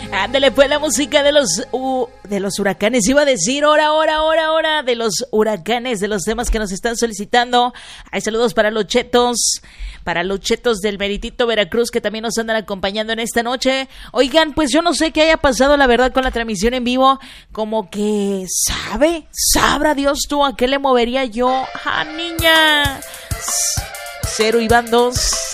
Ándale, pues la música de los huracanes. Iba a decir hora de los huracanes, de los temas que nos están solicitando. Hay saludos para los chetos del Meritito Veracruz, que también nos andan acompañando en esta noche. Oigan, pues yo no sé qué haya pasado, la verdad, con la transmisión en vivo. Como que sabrá Dios tú a qué le movería yo. ¡Ah, niña! 0 y van 2.